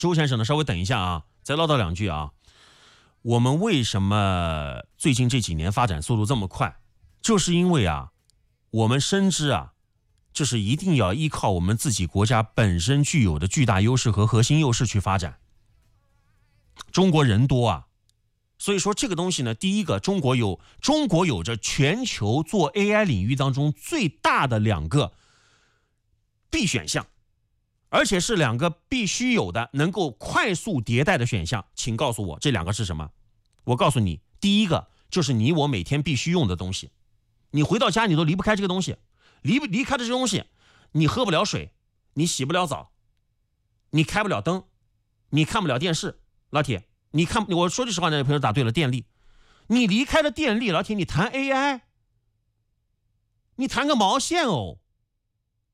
周先生呢，稍微等一下啊，再唠叨两句啊。我们为什么最近这几年发展速度这么快？就是因为啊，我们深知啊，就是一定要依靠我们自己国家本身具有的巨大优势和核心优势去发展。中国人多啊，所以说这个东西呢，第一个，中国有着全球做 AI 领域当中最大的2个必选项，而且是2个必须有的能够快速迭代的选项。请告诉我这2个是什么？我告诉你，第一个就是你我每天必须用的东西，你回到家你都离不开这个东西，离开的这个东西，你喝不了水，你洗不了澡，你开不了灯，你看不了电视。老铁，我说句实话，那位朋友答对了，电力。你离开了电力，老铁，你谈 AI， 你谈个毛线哦！